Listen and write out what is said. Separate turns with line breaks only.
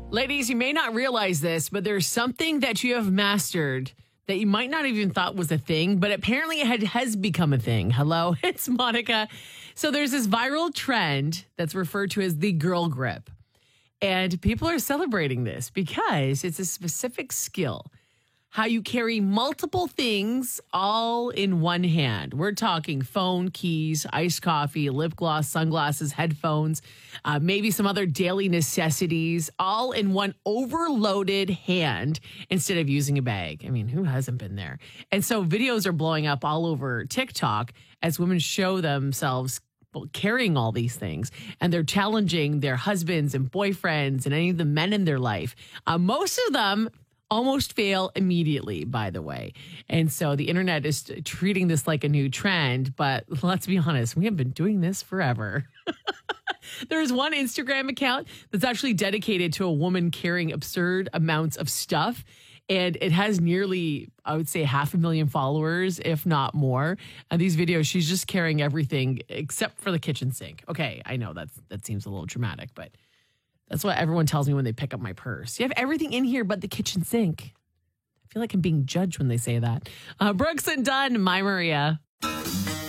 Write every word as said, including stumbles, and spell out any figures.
Ladies, you may not realize this, but there's something that you have mastered that you might not even thought was a thing, but apparently it had, has become a thing. Hello, it's Monica. So there's this viral trend that's referred to as the girl grip. And people are celebrating this because it's a specific skill. How you carry multiple things all in one hand. We're talking phone, keys, iced coffee, lip gloss, sunglasses, headphones, uh, maybe some other daily necessities, all in one overloaded hand instead of using a bag. I mean, who hasn't been there? And so videos are blowing up all over TikTok as women show themselves carrying all these things, and they're challenging their husbands and boyfriends and any of the men in their life. Uh, most of them almost fail immediately, by the way. And so the internet is treating this like a new trend, but let's be honest, we have been doing this forever. There's one Instagram account that's actually dedicated to a woman carrying absurd amounts of stuff. And it has nearly, I would say, half a million followers, if not more. And these videos, she's just carrying everything except for the kitchen sink. Okay, I know that's that seems a little dramatic, but that's what everyone tells me when they pick up my purse. You have everything in here but the kitchen sink. I feel like I'm being judged when they say that. Uh, Brooks and Dunn, my Maria.